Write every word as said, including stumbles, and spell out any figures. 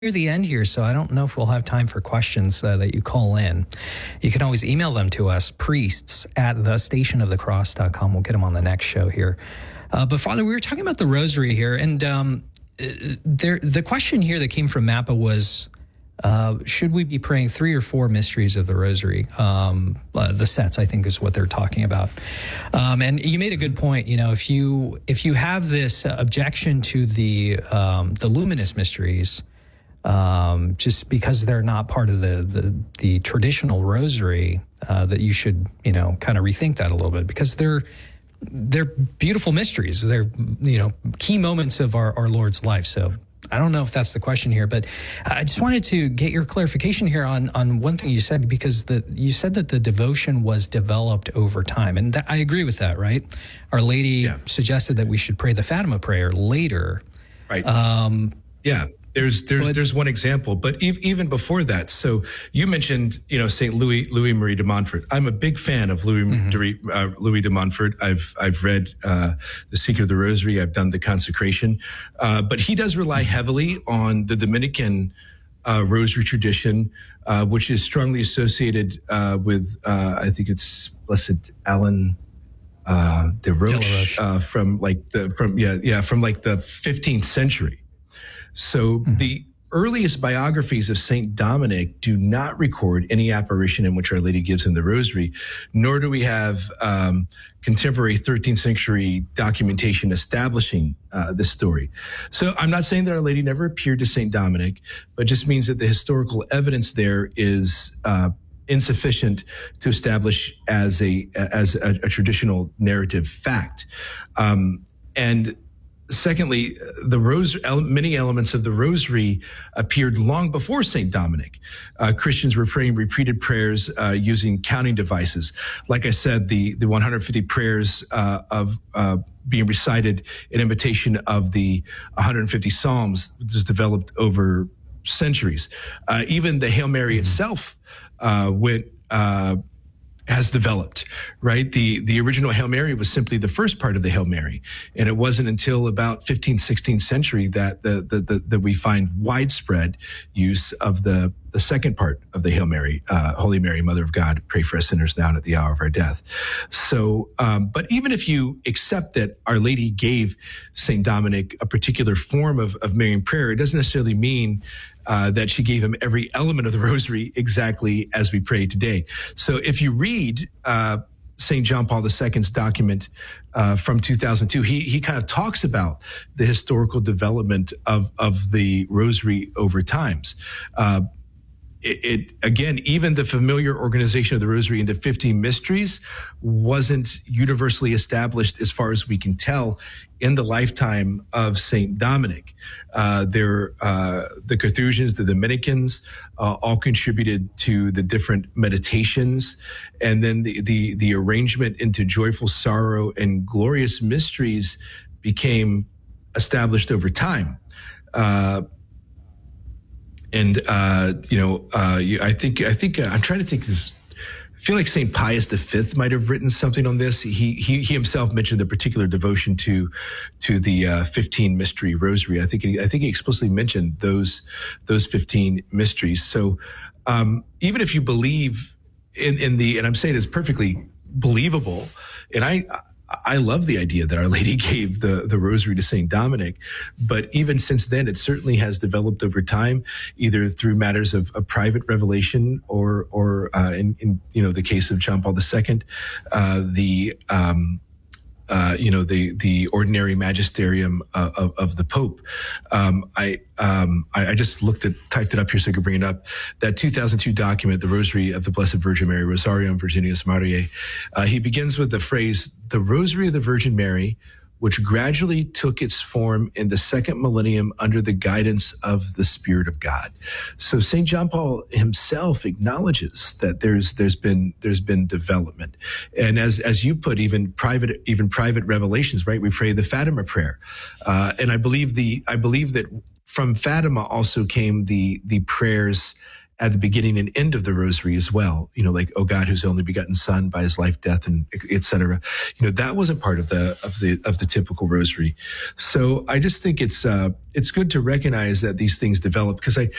near the end here, so I don't know if we'll have time for questions uh, that you call in. You can always email them to us, priests at the station of the cross dot com. We'll get them on the next show here. Uh, but Father, we were talking about the rosary here, and um, there, the question here that came from Mappa was, uh, should we be praying three or four mysteries of the rosary? Um, uh, the sets, I think, is what they're talking about. Um, and you made a good point. You know, if you if you have this objection to the um, the luminous mysteries, Um, just because they're not part of the the, the traditional rosary, uh, that you should, you know, kind of rethink that a little bit, because they're they're beautiful mysteries. They're, you know, key moments of our, our Lord's life. So I don't know if that's the question here, but I just wanted to get your clarification here on on one thing you said, because the you said that the devotion was developed over time, and that, I agree with that. Right, Our Lady yeah. suggested that we should pray the Fatima prayer later. Right. Um, yeah. There's there's but, there's one example, but e- even before that. So you mentioned, you know, Saint Louis Louis Marie de Montfort. I'm a big fan of Louis mm-hmm. de, uh, Louis de Montfort. I've I've read uh, The Secret of the Rosary. I've done the consecration, uh, but he does rely heavily on the Dominican uh, rosary tradition, uh, which is strongly associated uh, with uh, I think it's Blessed Alan uh, de Roche uh, from like the from yeah yeah from like the fifteenth century. So mm-hmm. the earliest biographies of Saint Dominic do not record any apparition in which Our Lady gives him the rosary, nor do we have um, contemporary thirteenth century documentation establishing uh, this story. So I'm not saying that Our Lady never appeared to Saint Dominic, but just means that the historical evidence there is uh, insufficient to establish as a as a, a traditional narrative fact. Um, and Secondly, the rose, many elements of the rosary appeared long before Saint Dominic. Uh, Christians were praying repeated prayers uh, using counting devices. Like I said, the, the one hundred fifty prayers uh, of uh, being recited in imitation of the one hundred fifty Psalms was developed over centuries. Uh, even the Hail Mary itself uh, went uh, has developed, right? The the original Hail Mary was simply the first part of the Hail Mary. And it wasn't until about fifteenth, sixteenth century that the, the, the, that we find widespread use of the, the second part of the Hail Mary, uh, Holy Mary, Mother of God, pray for us sinners now and at the hour of our death. So, um, but even if you accept that Our Lady gave Saint Dominic a particular form of, of Marian prayer, it doesn't necessarily mean Uh, that she gave him every element of the rosary exactly as we pray today. So if you read uh, Saint John Paul the Second's document uh, from two thousand two, he he kind of talks about the historical development of of the rosary over times. Uh, It, it again, even the familiar organization of the rosary into fifteen mysteries wasn't universally established, as far as we can tell, in the lifetime of Saint Dominic. Uh, there, uh, the Carthusians, the Dominicans, uh, all contributed to the different meditations, and then the the the arrangement into joyful sorrow and glorious mysteries became established over time. Uh, And, uh, you know, uh, you, I think, I think, uh, I'm trying to think of, I feel like Saint Pius the Fifth might have written something on this. He, he, he himself mentioned a particular devotion to, to the, uh, fifteen mystery rosary. I think, he, I think he explicitly mentioned those, those fifteen mysteries. So, um, even if you believe in, in the, and I'm saying it's perfectly believable, and I, I love the idea that Our Lady gave the, the rosary to Saint Dominic, but even since then, it certainly has developed over time, either through matters of, of private revelation or, or uh, in, in, you know, the case of John Paul the Second, uh, the, um, uh, you know, the, the ordinary magisterium uh, of, of the Pope. Um, I, um, I, I just looked at, typed it up here so I could bring it up. That two thousand two document, the Rosary of the Blessed Virgin Mary, Rosarium Virginius Mariae, uh, he begins with the phrase, the Rosary of the Virgin Mary, which gradually took its form in the second millennium under the guidance of the Spirit of God. So Saint John Paul himself acknowledges that there's there's been there's been development, and as as you put, even private even private revelations. Right, we pray the Fatima prayer, uh, and I believe the I believe that from Fatima also came the the prayers at the beginning and end of the rosary as well. You know, like, "O God, whose only begotten Son, by his life, death, and et cetera" You know, that wasn't part of the of the of the typical rosary. So I just think it's uh, it's good to recognize that these things develop, because I